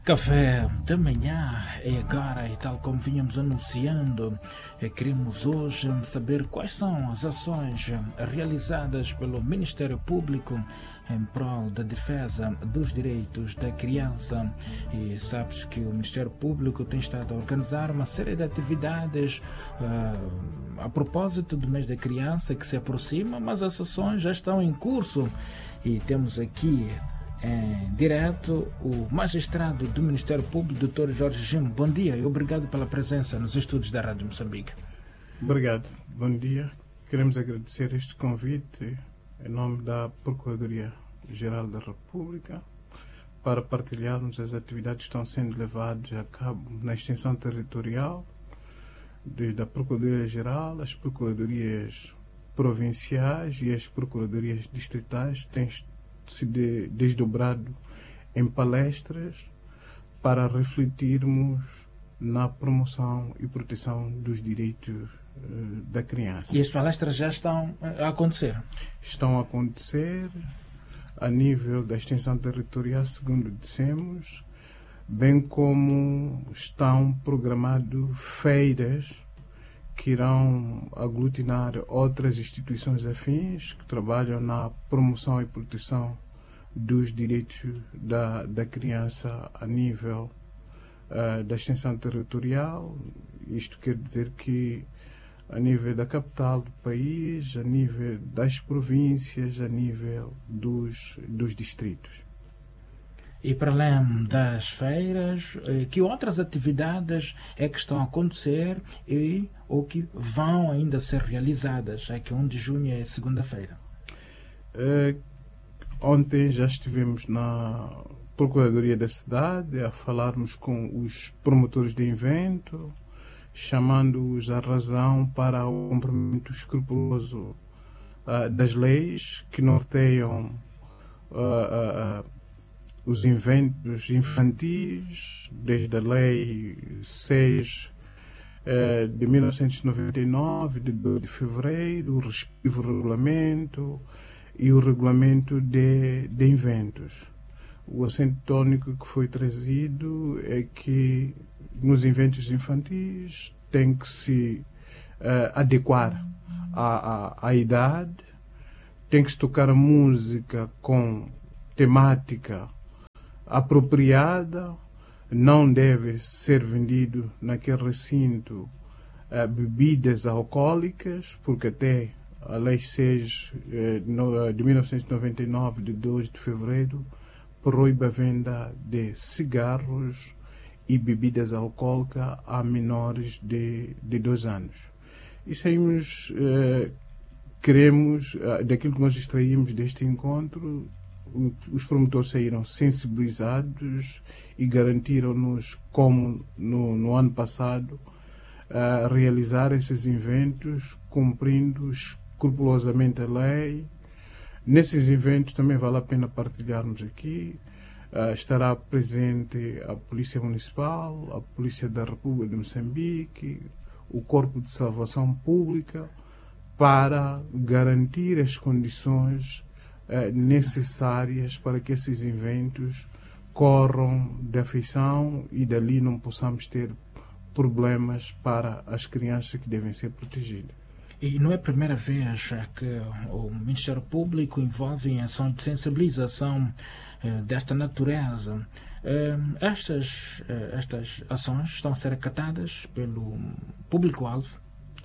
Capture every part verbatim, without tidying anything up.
Café da manhã é agora e tal como vínhamos anunciando, queremos hoje saber quais são as ações realizadas pelo Ministério Público em prol da defesa dos direitos da criança. E sabes que o Ministério Público tem estado a organizar uma série de atividades uh, a propósito do mês da criança que se aproxima, mas as ações já estão em curso e temos aqui em direto o magistrado do Ministério Público, doutor Jorge Gimo. Bom dia e obrigado pela presença nos estúdios da Rádio Moçambique. Obrigado, bom dia. Queremos agradecer este convite em nome da Procuradoria-Geral da República para partilharmos as atividades que estão sendo levadas a cabo na extensão territorial, desde a Procuradoria-Geral, as Procuradorias provinciais e as Procuradorias distritais têm se de, desdobrado em palestras para refletirmos na promoção e proteção dos direitos uh, da criança. E as palestras já estão a acontecer? Estão a acontecer a nível da extensão territorial, segundo dissemos, bem como estão programadas feiras que irão aglutinar outras instituições afins que trabalham na promoção e proteção dos direitos da, da criança a nível uh, da extensão territorial. Isto quer dizer que a nível da capital do país, a nível das províncias, a nível dos, dos distritos. E para além das feiras, que outras atividades é que estão a acontecer e ou que vão ainda ser realizadas? É que um de junho é segunda-feira. É, ontem já estivemos na Procuradoria da Cidade a falarmos com os promotores de evento, chamando-os à razão para o cumprimento escrupuloso uh, das leis que norteiam uh, uh, os eventos infantis, desde a Lei seis eh, de mil novecentos e noventa e nove, de dois de fevereiro, o respectivo regulamento e o regulamento de, de eventos. O acento tónico que foi trazido é que nos eventos infantis tem que se eh, adequar à, à, à idade, tem que se tocar a música com temática apropriada, não deve ser vendido naquele recinto uh, bebidas alcoólicas, porque até a Lei seis uh, no, de mil novecentos e noventa e nove, de dois de fevereiro, proíbe a venda de cigarros e bebidas alcoólicas a menores de, de dois anos. E saímos, uh, queremos, uh, daquilo que nós extraímos deste encontro, os promotores saíram sensibilizados e garantiram-nos, como no, no ano passado, a realizar esses eventos cumprindo escrupulosamente a lei. Nesses eventos também vale a pena partilharmos aqui. Uh, estará presente a Polícia Municipal, a Polícia da República de Moçambique, o Corpo de Salvação Pública, para garantir as condições necessárias para que esses eventos corram de afeição e dali não possamos ter problemas para as crianças que devem ser protegidas. E não é a primeira vez que o Ministério Público envolve em ações de sensibilização eh, desta natureza. Eh, estas, eh, estas ações estão a ser acatadas pelo público-alvo?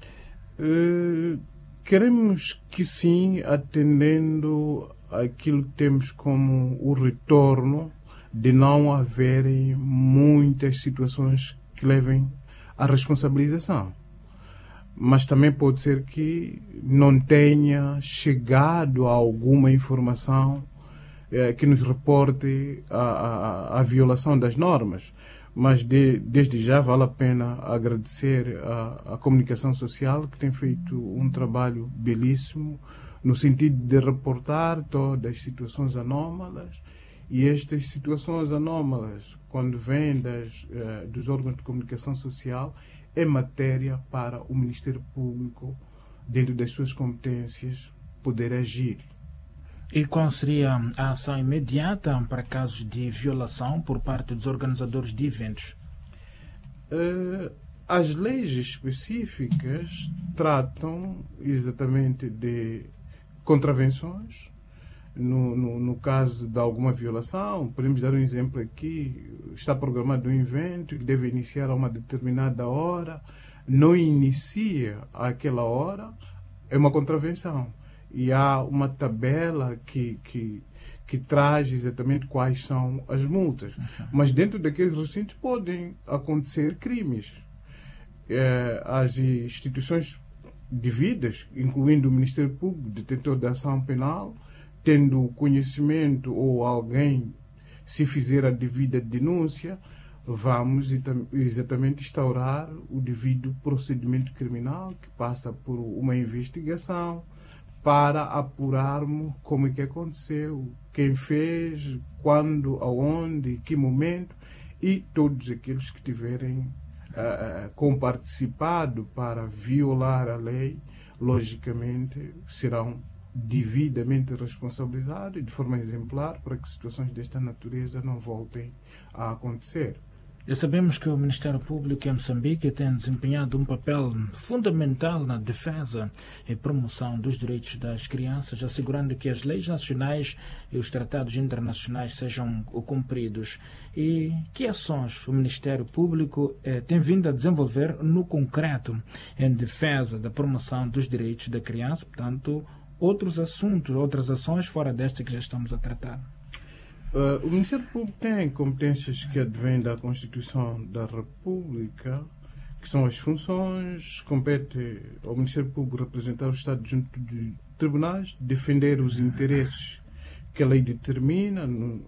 Uh, Queremos que sim, atendendo aquilo que temos como o retorno de não haverem muitas situações que levem à responsabilização. Mas também pode ser que não tenha chegado a alguma informação eh, que nos reporte a, a, a violação das normas. Mas de, desde já vale a pena agradecer a, a comunicação social, que tem feito um trabalho belíssimo no sentido de reportar todas as situações anómalas. E estas situações anómalas, quando vêm das, uh, dos órgãos de comunicação social, é matéria para o Ministério Público, dentro das suas competências, poder agir. E qual seria a ação imediata para casos de violação por parte dos organizadores de eventos? Uh, as leis específicas tratam exatamente de contravenções. No, no, no caso de alguma violação, podemos dar um exemplo aqui: está programado um evento que deve iniciar a uma determinada hora, não inicia àquela hora, é uma contravenção. E há uma tabela que, que, que traz exatamente quais são as multas. Uhum. Mas dentro daqueles recintos podem acontecer crimes. É, as instituições devidas, incluindo o Ministério Público, detentor da ação penal, tendo conhecimento ou alguém se fizer a devida denúncia, vamos exatamente instaurar o devido procedimento criminal, que passa por uma investigação, para apurarmos como é que aconteceu, quem fez, quando, aonde, que momento, e todos aqueles que tiverem uh, comparticipado para violar a lei, logicamente serão devidamente responsabilizados de forma exemplar para que situações desta natureza não voltem a acontecer. Já sabemos que o Ministério Público em Moçambique tem desempenhado um papel fundamental na defesa e promoção dos direitos das crianças, assegurando que as leis nacionais e os tratados internacionais sejam cumpridos. E que ações o Ministério Público eh, tem vindo a desenvolver no concreto em defesa da promoção dos direitos da criança, portanto, outros assuntos, outras ações fora desta que já estamos a tratar? Uh, o Ministério Público tem competências que advêm da Constituição da República, que são as funções, compete ao Ministério Público representar o Estado junto de tribunais, defender os interesses que a lei determina,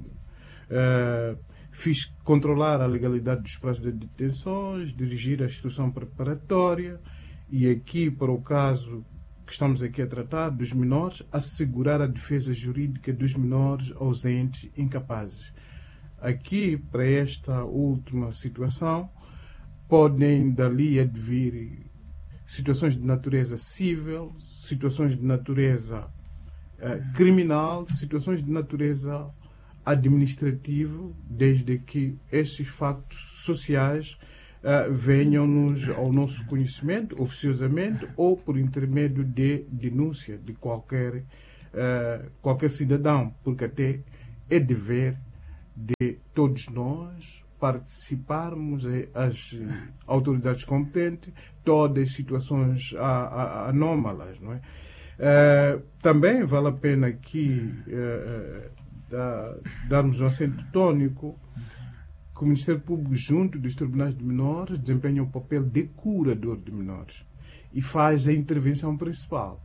uh, fiz controlar a legalidade dos prazos de detenções, dirigir a instrução preparatória e aqui, para o caso que estamos aqui a tratar, dos menores, assegurar a defesa jurídica dos menores ausentes incapazes. Aqui, para esta última situação, podem dali advir situações de natureza civil, situações de natureza uh, criminal, situações de natureza administrativa, desde que esses factos sociais Uh, venham-nos ao nosso conhecimento, oficiosamente, ou por intermédio de denúncia de qualquer, uh, qualquer cidadão, porque até é dever de todos nós participarmos, as autoridades competentes, todas as situações a, a, anómalas. Não é? Uh, também vale a pena aqui uh, da, darmos um acento tônico que o Ministério Público, junto dos tribunais de menores, desempenha o papel de curador de menores e faz a intervenção principal.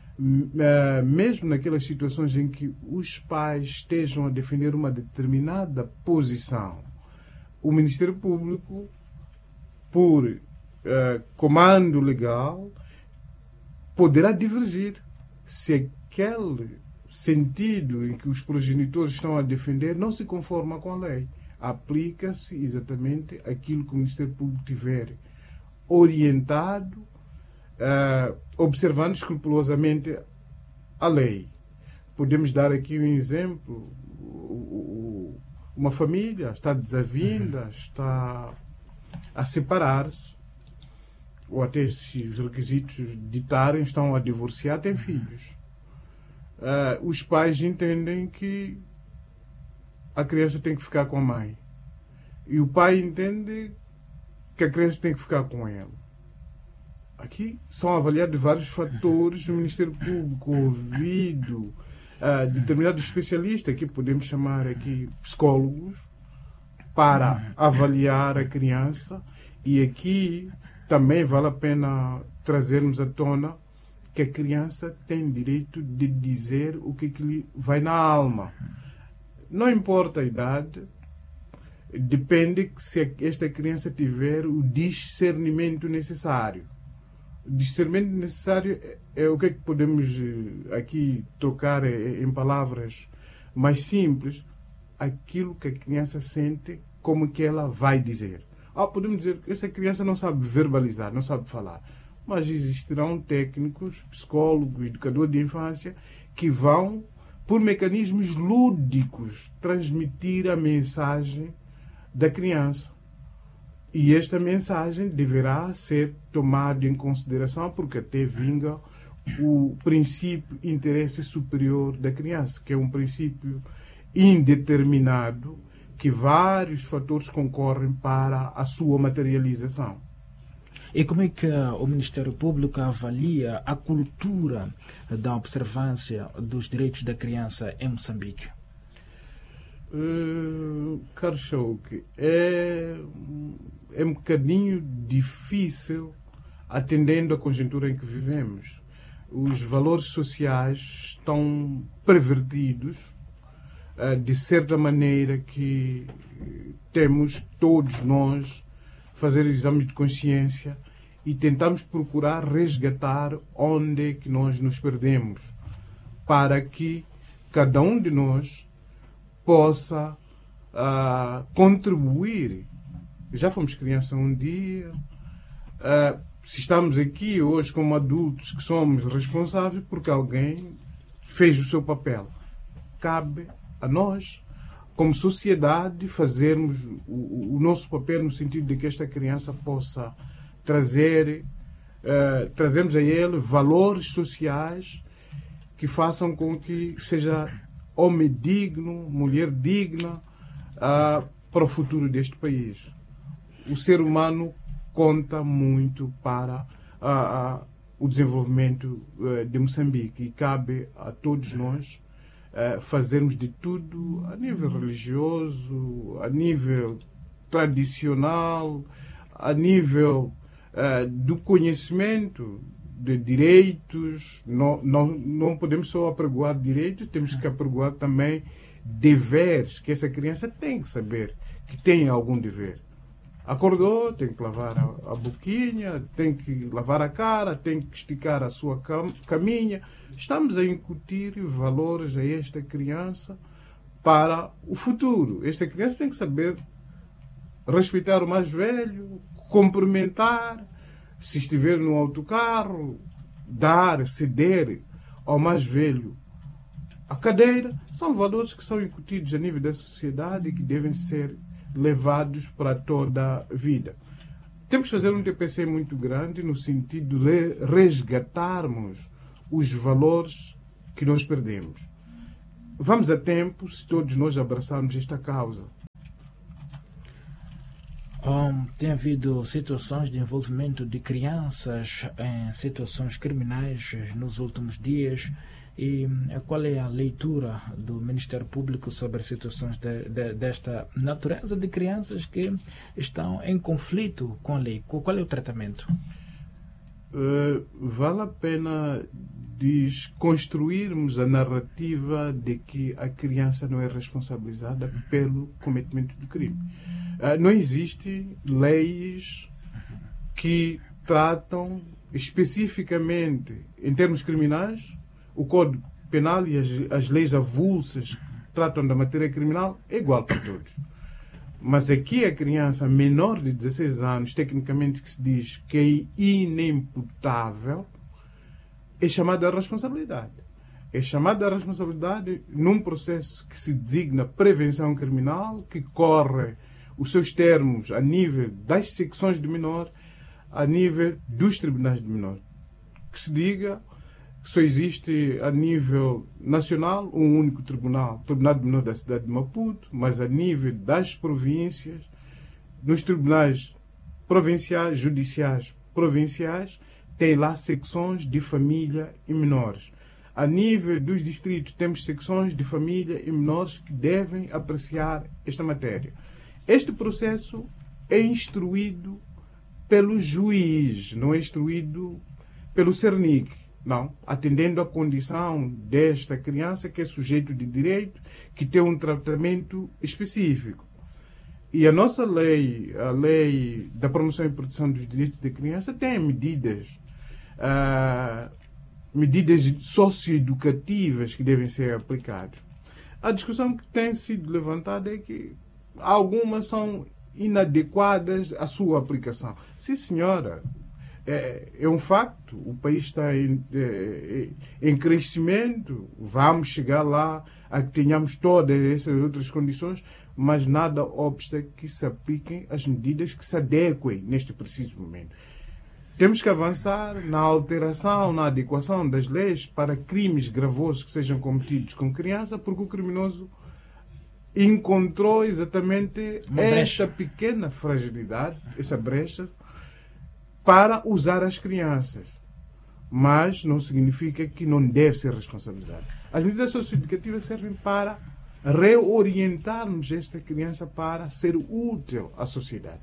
Mesmo naquelas situações em que os pais estejam a defender uma determinada posição, o Ministério Público, por uh, comando legal, poderá divergir se aquele sentido em que os progenitores estão a defender não se conforma com a lei. Aplica-se exatamente aquilo que o Ministério Público tiver orientado, uh, observando escrupulosamente a lei. Podemos dar aqui um exemplo: uma família está desavinda, está a separar-se, ou até, se os requisitos ditarem, estão a divorciar, têm filhos. Uh, os pais entendem que a criança tem que ficar com a mãe. E o pai entende que a criança tem que ficar com ele. Aqui são avaliados vários fatores do Ministério Público, ouvido uh, determinados especialistas, que podemos chamar aqui psicólogos, para avaliar a criança. E aqui também vale a pena trazermos à tona que a criança tem direito de dizer o que, que lhe vai na alma. Não importa a idade, depende se esta criança tiver o discernimento necessário. O discernimento necessário é, é o que, é que podemos aqui trocar em palavras mais simples, aquilo que a criança sente, como que ela vai dizer. Ah, podemos dizer que essa criança não sabe verbalizar, não sabe falar, mas existirão técnicos, psicólogos, educadores de infância, que vão por mecanismos lúdicos, transmitir a mensagem da criança. E esta mensagem deverá ser tomada em consideração porque até vinga o princípio interesse superior da criança, que é um princípio indeterminado, que vários fatores concorrem para a sua materialização. E como é que o Ministério Público avalia a cultura da observância dos direitos da criança em Moçambique? Uh, Carlos Chauque, é, é um bocadinho difícil atendendo à conjuntura em que vivemos. Os valores sociais estão pervertidos uh, de certa maneira que temos todos nós fazer exames de consciência e tentamos procurar resgatar onde é que nós nos perdemos para que cada um de nós possa uh, contribuir. Já fomos criança um dia, uh, se estamos aqui hoje como adultos que somos responsáveis porque alguém fez o seu papel. Cabe a nós, como sociedade, fazermos o, o nosso papel no sentido de que esta criança possa trazer, uh, trazermos a ele valores sociais que façam com que seja homem digno, mulher digna uh, para o futuro deste país. O ser humano conta muito para uh, uh, o desenvolvimento uh, de Moçambique e cabe a todos nós uh, fazermos de tudo a nível religioso, a nível tradicional, a nível uh, do conhecimento de direitos. Não, não, não podemos só apregoar direitos, temos que apregoar também deveres, que essa criança tem que saber que tem algum dever. Acordou, tem que lavar a, a boquinha, tem que lavar a cara, tem que esticar a sua cam, caminha. Estamos a incutir valores a esta criança para o futuro. Esta criança tem que saber respeitar o mais velho, cumprimentar, se estiver no autocarro, dar, ceder ao mais velho a cadeira. São valores que são incutidos a nível da sociedade e que devem ser levados para toda a vida. Temos que fazer um T P C muito grande no sentido de resgatarmos os valores que nós perdemos. Vamos a tempo se todos nós abraçarmos esta causa. Um, tem havido situações de envolvimento de crianças em situações criminais nos últimos dias. E qual é a leitura do Ministério Público sobre situações de, de, desta natureza de crianças que estão em conflito com a lei? Qual é o tratamento? Uh, vale a pena desconstruirmos a narrativa de que a criança não é responsabilizada pelo cometimento do crime. Uh, não existem leis que tratam especificamente, em termos criminais, o Código Penal e as, as leis avulsas que tratam da matéria criminal é igual para todos. Mas aqui a criança menor de dezesseis anos, tecnicamente que se diz que é inimputável, é chamada a responsabilidade. É chamada a responsabilidade num processo que se designa prevenção criminal, que corre os seus termos a nível das secções de menor, a nível dos tribunais de menor. Que se diga que só existe a nível nacional um único tribunal, o Tribunal de Menor da cidade de Maputo, mas a nível das províncias, nos tribunais provinciais, judiciais provinciais, tem lá secções de família e menores. A nível dos distritos, temos secções de família e menores que devem apreciar esta matéria. Este processo é instruído pelo juiz, não é instruído pelo CERNIC. Não, atendendo à condição desta criança que é sujeito de direito, que tem um tratamento específico. E a nossa lei, a lei da promoção e proteção dos direitos da criança, tem medidas, uh, medidas socioeducativas que devem ser aplicadas. A discussão que tem sido levantada é que algumas são inadequadas à sua aplicação. Sim, senhora. É, é um facto, o país está em, é, em crescimento, vamos chegar lá a que tenhamos todas essas outras condições, mas nada obsta que se apliquem as medidas que se adequem neste preciso momento. Temos que avançar na alteração, na adequação das leis para crimes gravosos que sejam cometidos com criança, porque o criminoso encontrou exatamente esta pequena fragilidade, essa brecha, para usar as crianças. Mas não significa que não deve ser responsabilizado. As medidas socioeducativas servem para reorientarmos esta criança para ser útil à sociedade.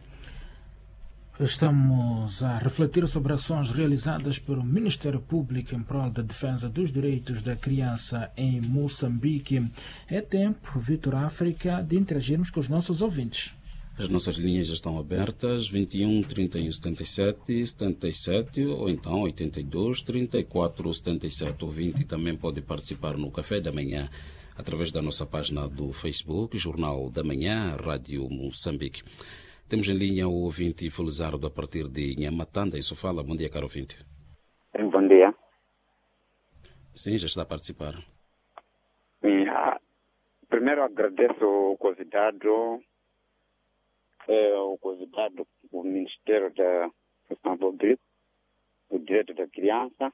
Estamos a refletir sobre ações realizadas pelo Ministério Público em prol da defesa dos direitos da criança em Moçambique. É tempo, Vitor África, de interagirmos com os nossos ouvintes. As nossas linhas já estão abertas, vinte e um, trinta e um, setenta e sete, setenta e sete, ou então oitenta e dois, trinta e quatro, setenta e sete. O ouvinte também pode participar no Café da Manhã através da nossa página do Facebook, Jornal da Manhã, Rádio Moçambique. Temos em linha o ouvinte Felizardo a partir de Nhamatanda. Isso fala. Bom dia, caro ouvinte. Bom dia. Sim, já está a participar. Sim, ah, primeiro agradeço o convidado, é, o convidado do Ministério da Questão do Direito, do Direito da Criança.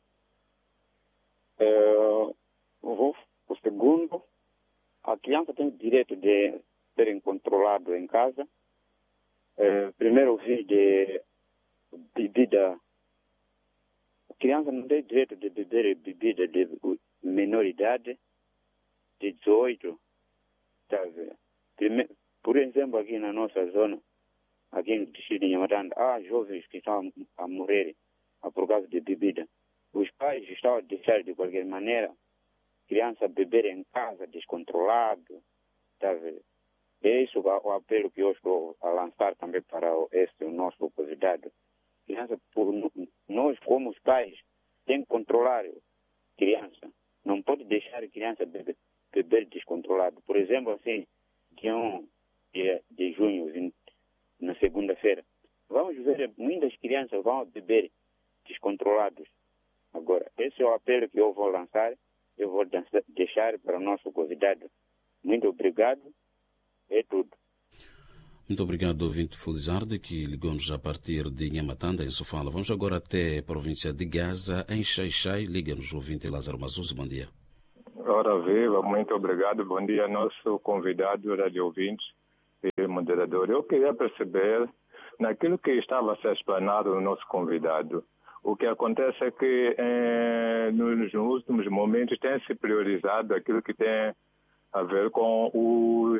É, o, o segundo, a criança tem o direito de ser controlado em casa. É, primeiro ouvi de bebida. A criança não tem direito de beber bebida de menor idade, de dezoito. Sabe? Primeiro, por exemplo, aqui na nossa zona, aqui no distrito de Nhamatanda, há jovens que estão a morrer por causa de bebida. Os pais estão a deixar de qualquer maneira criança beber em casa, descontrolado. Sabe? É isso o apelo que eu estou a lançar também para este nosso convidado. Criança, por nós como os pais, tem que controlar a criança. Não pode deixar a criança beber, beber descontrolado. Por exemplo, assim, dia um de, de junho, na segunda-feira, vamos ver muitas crianças vão beber descontrolados. Agora, esse é o apelo que eu vou lançar, eu vou deixar para o nosso convidado. Muito obrigado. É tudo. Muito obrigado, ouvinte Felizardo, que ligou-nos a partir de Nhamatanda, em Sofala. Vamos agora até a província de Gaza, em Xai-Xai. Liga-nos o ouvinte Lázaro Mazuz. Bom dia. Ora viva, muito obrigado. Bom dia, nosso convidado, rádio ouvintes e moderador. Eu queria perceber, naquilo que estava a ser explanado no nosso convidado, o que acontece é que eh, nos últimos momentos tem-se priorizado aquilo que tem a ver com os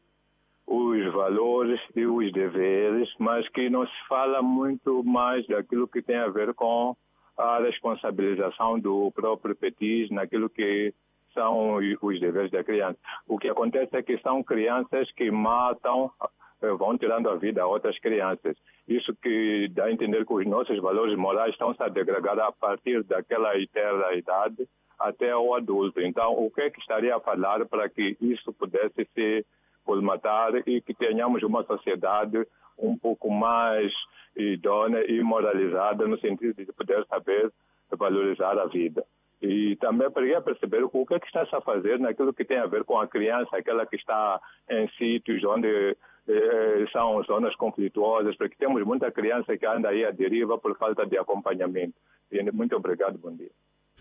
os valores e os deveres, mas que não se fala muito mais daquilo que tem a ver com a responsabilização do próprio petis naquilo que são os deveres da criança. O que acontece é que são crianças que matam, vão tirando a vida a outras crianças. Isso que dá a entender que os nossos valores morais estão-se a degradar a partir daquela eterna idade até o adulto. Então, o que é que estaria a falar para que isso pudesse ser colmatar e que tenhamos uma sociedade um pouco mais idônea e moralizada no sentido de poder saber valorizar a vida. E também queria perceber o que é que está-se a fazer naquilo que tem a ver com a criança, aquela que está em sítios onde eh, são zonas conflituosas, porque temos muita criança que anda aí à deriva por falta de acompanhamento. E muito obrigado, bom dia.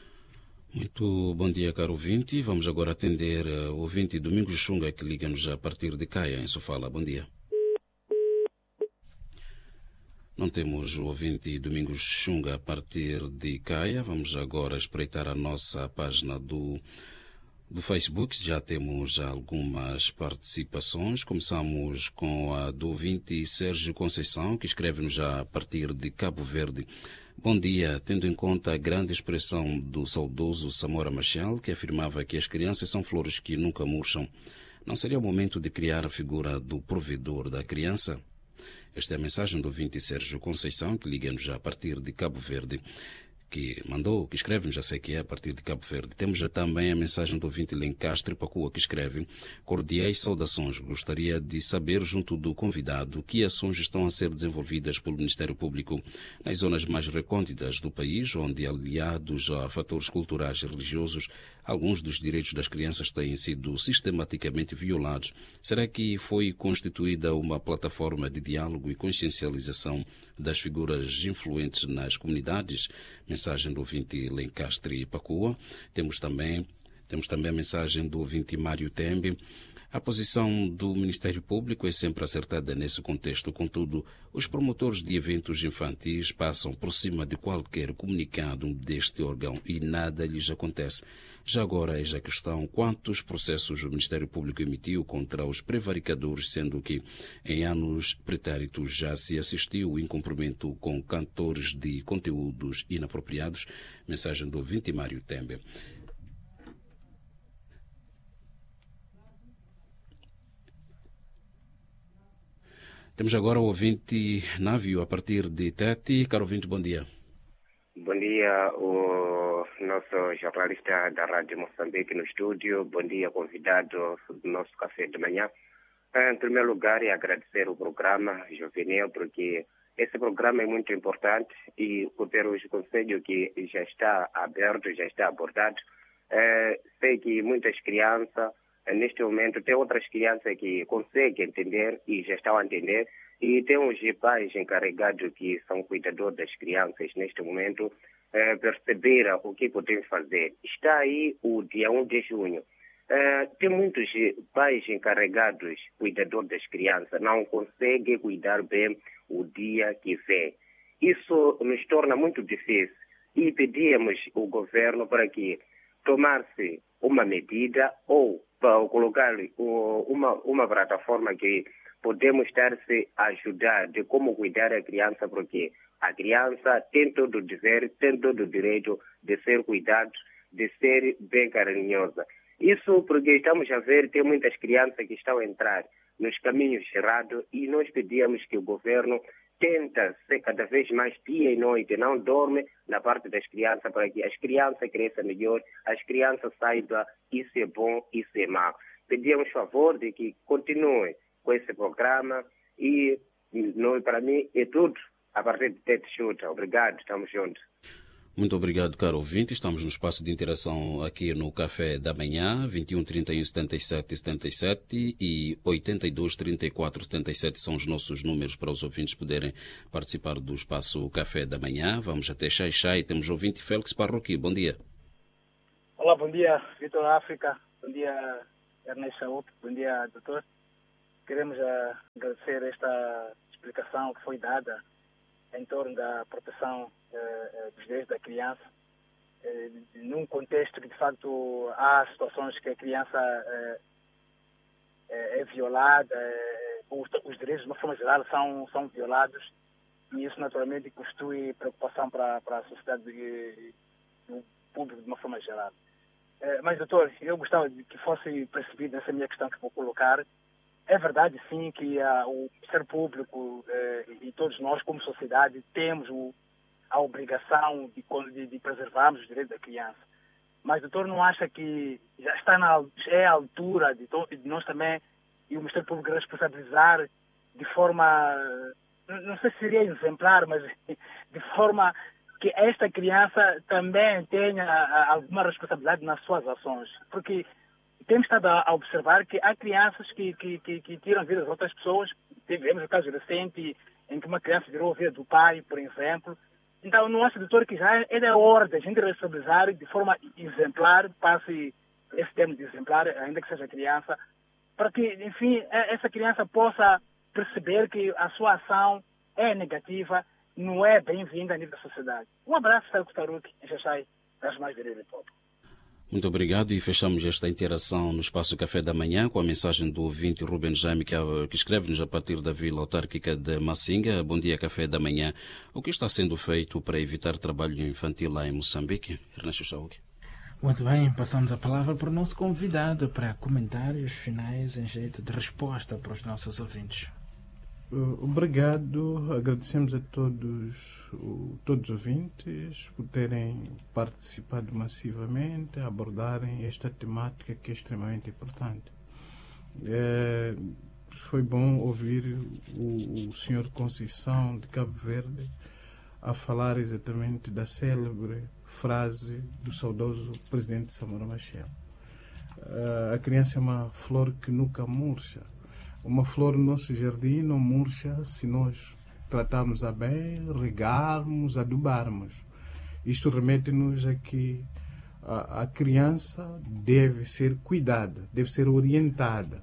Muito bom dia, caro ouvinte. Vamos agora atender o ouvinte Domingos Xunga, que liga-nos a partir de Caia, em Sofala. Bom dia. Não temos o ouvinte Domingos Xunga a partir de Caia. Vamos agora espreitar a nossa página do, do Facebook. Já temos algumas participações. Começamos com a do ouvinte Sérgio Conceição, que escreve-nos já a partir de Cabo Verde. Bom dia. Tendo em conta a grande expressão do saudoso Samora Machel, que afirmava que as crianças são flores que nunca murcham, não seria o momento de criar a figura do provedor da criança? Esta é a mensagem do ouvinte Sérgio Conceição, que liga-nos já a partir de Cabo Verde. que mandou, que escreve, já sei que é a partir de Cabo Verde. Temos também a mensagem do ouvinte Lencastre Pacua, que escreve: cordiais saudações. Gostaria de saber, junto do convidado, que ações estão a ser desenvolvidas pelo Ministério Público nas zonas mais recônditas do país, onde, aliados a fatores culturais e religiosos, alguns dos direitos das crianças têm sido sistematicamente violados. Será que foi constituída uma plataforma de diálogo e consciencialização das figuras influentes nas comunidades? Mensagem do ouvinte Lencastre Pacua. Temos também, temos também a mensagem do ouvinte Mário Tembe. A posição do Ministério Público é sempre acertada nesse contexto. Contudo, os promotores de eventos infantis passam por cima de qualquer comunicado deste órgão e nada lhes acontece. Já agora, eis a questão: quantos processos o Ministério Público emitiu contra os prevaricadores, sendo que em anos pretéritos já se assistiu ao incumprimento com cantores de conteúdos inapropriados? Mensagem do ouvinte Mário Tembe. Temos agora o ouvinte Návio, a partir de Tete. Caro ouvinte, bom dia. Bom dia, o nosso jornalista da Rádio Moçambique no estúdio. Bom dia, convidado do nosso café de manhã. Em primeiro lugar, é agradecer o programa Juvenil, porque esse programa é muito importante e por ter os conselhos que já está aberto, já está abordado. É, sei que muitas crianças, neste momento, tem outras crianças que conseguem entender e já estão a entender, e tem os pais encarregados que são cuidadores das crianças neste momento, eh, perceberam o que podemos fazer. Está aí o dia um de junho. Eh, tem muitos pais encarregados, cuidadores das crianças, não conseguem cuidar bem o dia que vem. Isso nos torna muito difícil e pedimos ao governo para que tomasse uma medida ou para colocar uma, uma plataforma que podemos estar-se a ajudar de como cuidar a criança, porque a criança tem todo o dever, tem todo o direito de ser cuidada, de ser bem carinhosa. Isso porque estamos a ver, tem muitas crianças que estão a entrar nos caminhos errados e nós pedimos que o governo tenta ser cada vez mais dia e noite, não dorme na parte das crianças, para que as crianças cresçam melhor, as crianças saibam isso é bom, isso é mau. Pedimos favor de que continue com esse programa e não, para mim é tudo a partir de Tete Chuta. Obrigado, estamos juntos. Muito obrigado, caro ouvinte. Estamos no espaço de interação aqui no Café da Manhã. vinte e um, trinta e um, setenta e sete, setenta e sete e oitenta e dois, trinta e quatro, setenta e sete são os nossos números para os ouvintes poderem participar do espaço Café da Manhã. Vamos até Xai Xai. Temos o ouvinte Félix Parroqui. Bom dia. Olá, bom dia, Vitor África. Bom dia, Ernesto Saúde. Bom dia, doutor. Queremos uh, agradecer esta explicação que foi dada em torno da proteção uh, dos direitos da criança, uh, num contexto que, de facto, há situações que a criança uh, é violada, uh, os, os direitos, de uma forma geral, são, são violados, e isso, naturalmente, constitui preocupação para, para a sociedade e o público, de uma forma geral. Uh, mas, doutor, eu gostava de que fosse percebido nessa minha questão que vou colocar. É verdade, sim, que uh, o Ministério Público uh, e todos nós, como sociedade, temos o, a obrigação de, de, de preservarmos os direitos da criança. Mas, doutor, não acha que já está na, é a altura de, to, de nós também, e o Ministério Público, responsabilizar de forma, não sei se seria exemplar, mas de forma que esta criança também tenha uh, alguma responsabilidade nas suas ações? Porque temos estado a observar que há crianças que, que, que, que tiram a vida das outras pessoas. Tivemos o caso recente em que uma criança tirou a vida do pai, por exemplo. Então, não acha, doutor, que já é da hora de a gente responsabilizar de forma exemplar, passe esse termo de exemplar, ainda que seja criança, para que, enfim, essa criança possa perceber que a sua ação é negativa, não é bem-vinda a nível da sociedade. Um abraço, Félix Taruque, em Xaxai, das mais direitos do povo. Muito obrigado, e fechamos esta interação no Espaço Café da Manhã com a mensagem do ouvinte Ruben Jaime, que, que escreve-nos a partir da Vila Autárquica de Massinga. Bom dia, Café da Manhã. O que está sendo feito para evitar trabalho infantil lá em Moçambique? Ernesto Saúde. Muito bem, passamos a palavra para o nosso convidado para comentários finais em jeito de resposta para os nossos ouvintes. Obrigado, agradecemos a todos, todos os ouvintes por terem participado massivamente, a abordarem esta temática que é extremamente importante. É, foi bom ouvir o, o senhor Conceição de Cabo Verde a falar exatamente da célebre frase do saudoso presidente Samora Machel. A criança é uma flor que nunca murcha. Uma flor no nosso jardim não murcha se nós tratarmos a bem, regarmos, adubarmos. Isto remete-nos a que a, a criança deve ser cuidada, deve ser orientada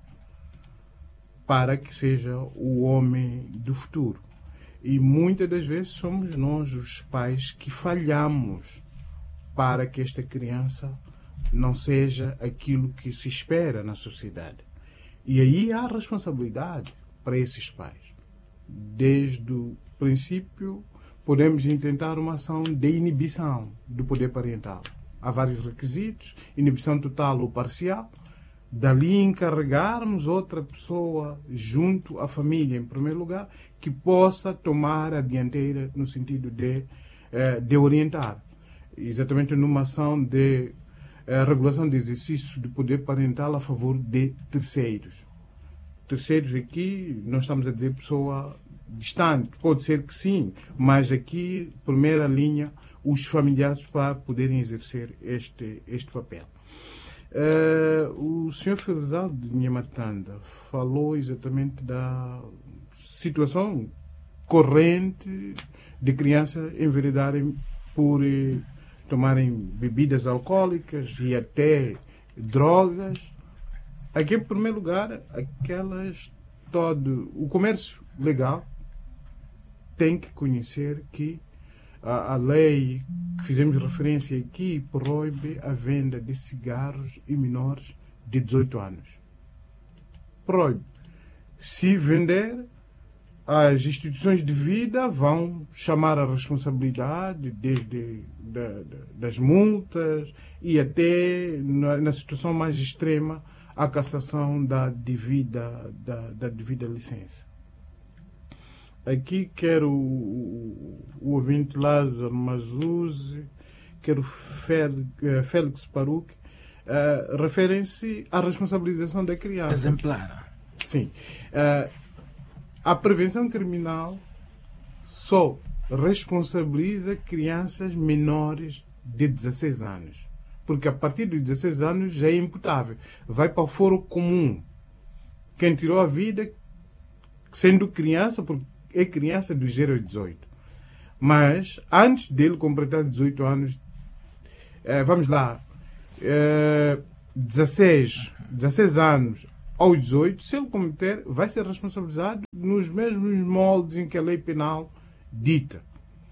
para que seja o homem do futuro. E muitas das vezes somos nós, os pais, que falhamos para que esta criança não seja aquilo que se espera na sociedade. E aí há responsabilidade para esses pais. Desde o princípio, podemos intentar uma ação de inibição do poder parental. Há vários requisitos, inibição total ou parcial. Dali encarregarmos outra pessoa junto à família, em primeiro lugar, que possa tomar a dianteira no sentido de, de orientar. Exatamente numa ação de a regulação do exercício do poder parental a favor de terceiros. Terceiros aqui, não estamos a dizer pessoa distante, pode ser que sim, mas aqui, primeira linha, os familiares para poderem exercer este, este papel. Uh, o senhor Felizardo de Nhamatanda falou exatamente da situação corrente de crianças enveredarem por eh, tomarem bebidas alcoólicas e até drogas. Aqui, em primeiro lugar, aquelas todo o comércio legal tem que conhecer que a, a lei que fizemos referência aqui proíbe a venda de cigarros em menores de dezoito anos. Proíbe. Se vender, as instituições de vida vão chamar a responsabilidade desde da, da, das multas e até na, na situação mais extrema a cassação da devida, da, da devida licença. Aqui quero o, o ouvinte Lázaro Mazuzzi, quero Félix Paruque, uh, referem-se à responsabilização da criança. Exemplar. Sim. Uh, A prevenção criminal só responsabiliza crianças menores de dezesseis anos. Porque a partir de dezesseis anos já é imputável. Vai para o foro comum. Quem tirou a vida, sendo criança, porque é criança dos zero a dezoito. Mas, antes dele completar dezoito anos, eh, vamos lá, eh, dezesseis, dezesseis anos, aos dezoito, se ele cometer, vai ser responsabilizado nos mesmos moldes em que a lei penal dita.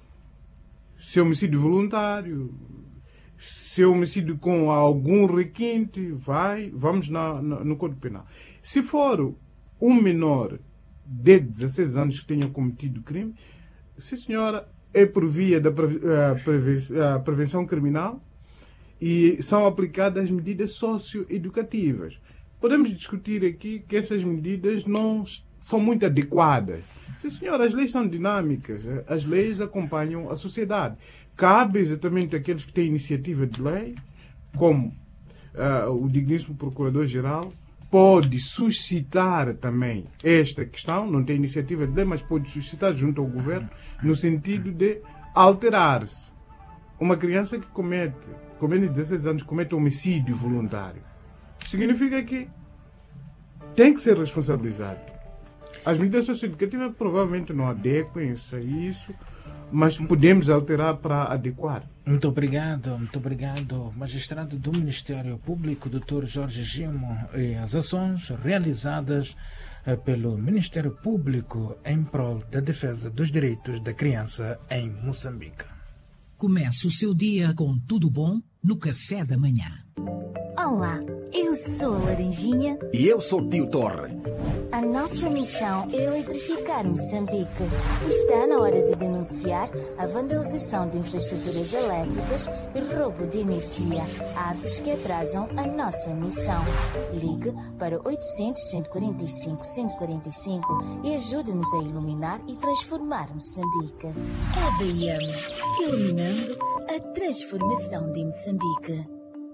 Se é homicídio voluntário, se é homicídio com algum requinte, vai, vamos na, na, no Código Penal. Se for um menor de dezesseis anos que tenha cometido crime, sim senhora, é por via da prevenção criminal e são aplicadas medidas socioeducativas. Podemos discutir aqui que essas medidas não são muito adequadas. Sim, senhor, as leis são dinâmicas, as leis acompanham a sociedade. Cabe exatamente àqueles que têm iniciativa de lei, como uh, o digníssimo Procurador-Geral, pode suscitar também esta questão, não tem iniciativa de lei, mas pode suscitar junto ao Governo, no sentido de alterar-se. Uma criança que comete, com menos de dezesseis anos, comete homicídio voluntário. Significa que tem que ser responsabilizado. As medidas socioeducativas provavelmente não adequam-se a isso, mas podemos alterar para adequar. Muito obrigado, muito obrigado, magistrado do Ministério Público, doutor Jorge Gimo, e as ações realizadas pelo Ministério Público em prol da defesa dos direitos da criança em Moçambique. Comece o seu dia com tudo bom no café da manhã. Olá, eu sou a Laranjinha. E eu sou o Tio Torre. A nossa missão é eletrificar Moçambique. Está na hora de denunciar a vandalização de infraestruturas elétricas e roubo de energia, atos que atrasam a nossa missão. Ligue para oitocentos, cento e quarenta e cinco, cento e quarenta e cinco e ajude-nos a iluminar e transformar Moçambique. É B M, iluminando a transformação de Moçambique.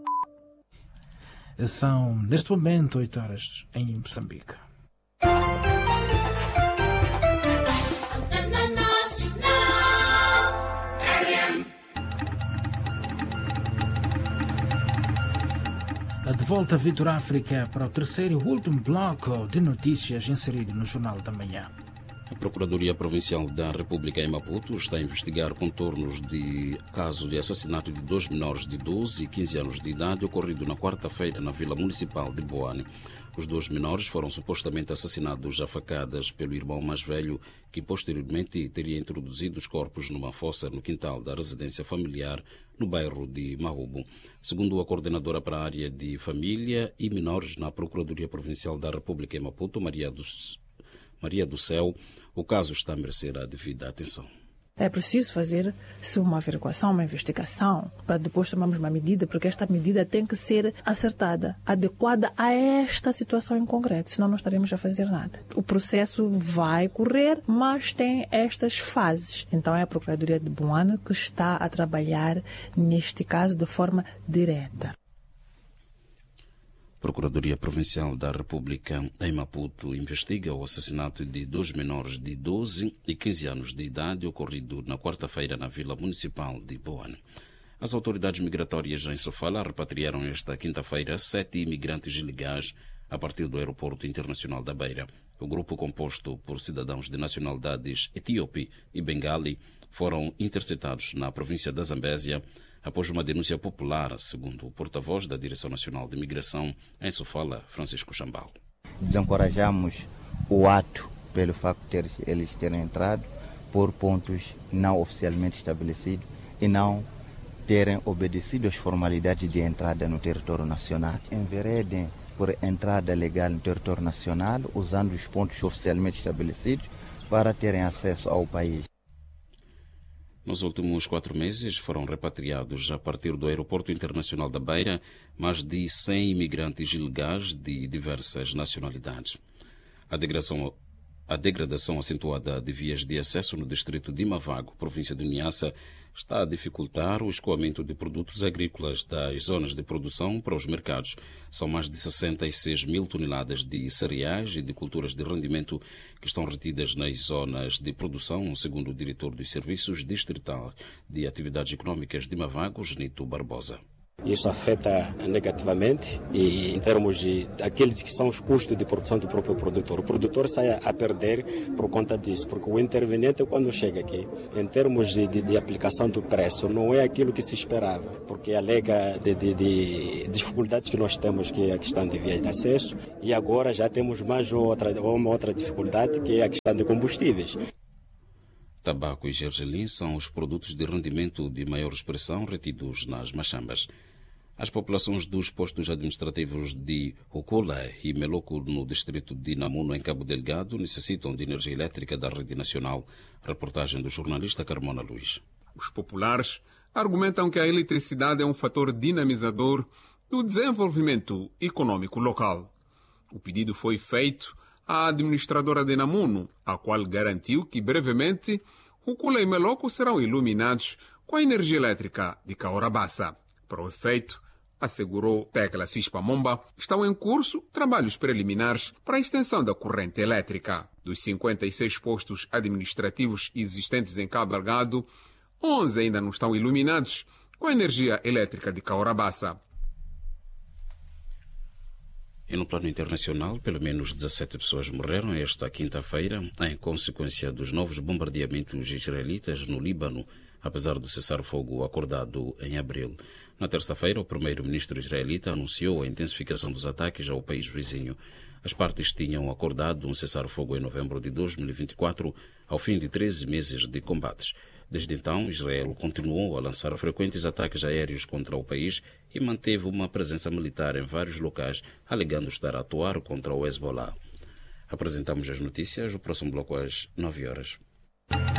São, neste momento, oito horas em Moçambique. De volta a Vitor África para o terceiro e último bloco de notícias inserido no Jornal da Manhã. A Procuradoria Provincial da República em Maputo está a investigar contornos de caso de assassinato de dois menores de doze e quinze anos de idade ocorrido na quarta-feira na Vila Municipal de Boane. Os dois menores foram supostamente assassinados a facadas pelo irmão mais velho, que posteriormente teria introduzido os corpos numa fossa no quintal da residência familiar no bairro de Mahubo. Segundo a coordenadora para a área de família e menores na Procuradoria Provincial da República em Maputo, Maria dos Maria do Céu, o caso está a merecer a devida atenção. É preciso fazer-se uma averiguação, uma investigação, para depois tomarmos uma medida, porque esta medida tem que ser acertada, adequada a esta situação em concreto, senão não estaremos a fazer nada. O processo vai correr, mas tem estas fases. Então é a Procuradoria de Boane que está a trabalhar neste caso de forma direta. A Procuradoria Provincial da República em Maputo investiga o assassinato de dois menores de doze e quinze anos de idade ocorrido na quarta-feira na Vila Municipal de Boane. As autoridades migratórias em Sofala repatriaram esta quinta-feira sete imigrantes ilegais a partir do Aeroporto Internacional da Beira. O grupo, composto por cidadãos de nacionalidades etíope e bengali, foram interceptados na província da Zambésia após uma denúncia popular, segundo o porta-voz da Direção Nacional de Imigração em Sofala, Francisco Chambal. Desencorajamos o ato pelo facto de eles terem entrado por pontos não oficialmente estabelecidos e não terem obedecido às formalidades de entrada no território nacional. Enveredem por entrada legal no território nacional, usando os pontos oficialmente estabelecidos para terem acesso ao país. Nos últimos quatro meses foram repatriados a partir do Aeroporto Internacional da Beira mais de cem imigrantes ilegais de diversas nacionalidades. A degradação, a degradação acentuada de vias de acesso no distrito de Mavago, província de Niassa, está a dificultar o escoamento de produtos agrícolas das zonas de produção para os mercados. São mais de sessenta e seis mil toneladas de cereais e de culturas de rendimento que estão retidas nas zonas de produção, segundo o diretor dos Serviços Distrital de Atividades Econômicas de Mavago, Genito Barbosa. Isso afeta negativamente e em termos de aqueles que são os custos de produção do próprio produtor. O produtor sai a perder por conta disso, porque o interveniente, quando chega aqui, em termos de, de, de aplicação do preço, não é aquilo que se esperava, porque alega de, de, de dificuldades que nós temos, que é a questão de vias de acesso, e agora já temos mais outra, uma outra dificuldade, que é a questão de combustíveis. Tabaco e gergelim são os produtos de rendimento de maior expressão retidos nas machambas. As populações dos postos administrativos de Ucola e Meloco, no distrito de Namuno, em Cabo Delgado, necessitam de energia elétrica da rede nacional. Reportagem do jornalista Carmona Luiz. Os populares argumentam que a eletricidade é um fator dinamizador do desenvolvimento econômico local. O pedido foi feito à administradora de Namuno, a qual garantiu que brevemente Ucola e Meloco serão iluminados com a energia elétrica de Caorabassa. Para o efeito, assegurou Tecla Cispa Momba, estão em curso trabalhos preliminares para a extensão da corrente elétrica. Dos cinquenta e seis postos administrativos existentes em Cabo Delgado, onze ainda não estão iluminados com a energia elétrica de Caorabassa. E no plano internacional, pelo menos dezassete pessoas morreram esta quinta-feira em consequência dos novos bombardeamentos israelitas no Líbano, apesar do cessar-fogo acordado em abril. Na terça-feira, o primeiro-ministro israelita anunciou a intensificação dos ataques ao país vizinho. As partes tinham acordado um cessar-fogo em novembro de dois mil e vinte e quatro, ao fim de treze meses de combates. Desde então, Israel continuou a lançar frequentes ataques aéreos contra o país e manteve uma presença militar em vários locais, alegando estar a atuar contra o Hezbollah. Apresentamos as notícias, o próximo bloco às nove horas.